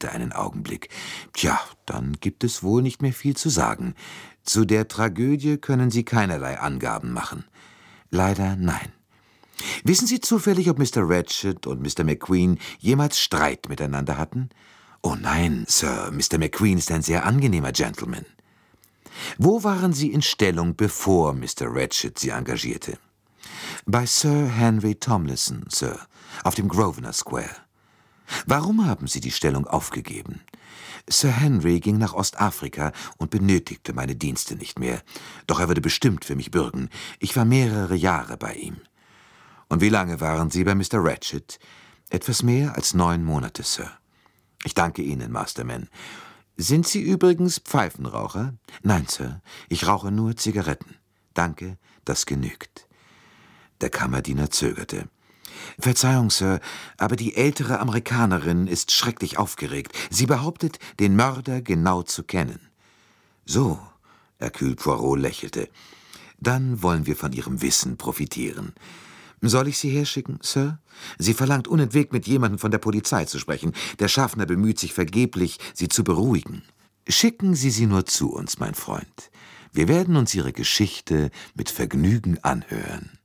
überlegte einen Augenblick. »Tja, dann gibt es wohl nicht mehr viel zu sagen. Zu der Tragödie können Sie keinerlei Angaben machen.« »Leider nein.« »Wissen Sie zufällig, ob Mr. Ratchet und Mr. McQueen jemals Streit miteinander hatten?« »Oh nein, Sir, Mr. McQueen ist ein sehr angenehmer Gentleman.« »Wo waren Sie in Stellung, bevor Mr. Ratchet Sie engagierte?« »Bei Sir Henry Tomlinson, Sir, auf dem Grosvenor Square.« »Warum haben Sie die Stellung aufgegeben?« »Sir Henry ging nach Ostafrika und benötigte meine Dienste nicht mehr. Doch er würde bestimmt für mich bürgen. Ich war mehrere Jahre bei ihm.« »Und wie lange waren Sie bei Mr. Ratchet?« »Etwas mehr als 9 Monate, Sir.« »Ich danke Ihnen, Masterman. Sind Sie übrigens Pfeifenraucher?« »Nein, Sir, ich rauche nur Zigaretten.« »Danke, das genügt.« Der Kammerdiener zögerte. »Verzeihung, Sir, aber die ältere Amerikanerin ist schrecklich aufgeregt. Sie behauptet, den Mörder genau zu kennen.« »So«, Hercule Poirot lächelte, »dann wollen wir von Ihrem Wissen profitieren. Soll ich Sie herschicken, Sir? Sie verlangt unentwegt, mit jemandem von der Polizei zu sprechen. Der Schaffner bemüht sich vergeblich, Sie zu beruhigen. Schicken Sie sie nur zu uns, mein Freund. Wir werden uns Ihre Geschichte mit Vergnügen anhören.«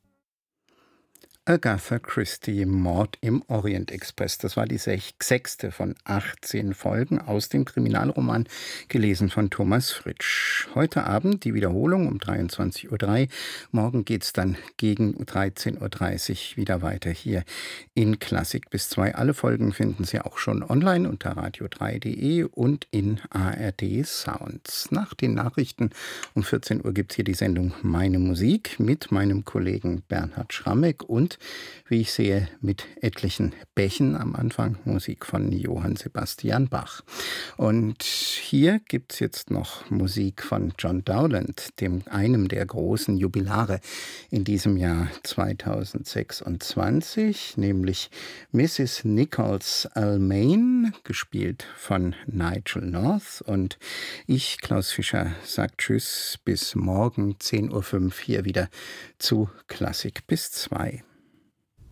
Agatha Christie, Mord im Orient Express. Das war die 6. von 18 Folgen aus dem Kriminalroman, gelesen von Thomas Fritsch. Heute Abend die Wiederholung um 23:03 Uhr. Morgen geht es dann gegen 13:30 Uhr wieder weiter hier in Klassik bis 2. Alle Folgen finden Sie auch schon online unter radio3.de und in ARD Sounds. Nach den Nachrichten um 14 Uhr gibt es hier die Sendung Meine Musik mit meinem Kollegen Bernhard Schrammeck und, wie ich sehe, mit etlichen Bächen am Anfang Musik von Johann Sebastian Bach. Und hier gibt es jetzt noch Musik von John Dowland, einem der großen Jubilare in diesem Jahr 2026, nämlich Mrs. Nichols Almain, gespielt von Nigel North. Und ich, Klaus Fischer, sage Tschüss, bis morgen 10:05 Uhr hier wieder zu Klassik bis 2.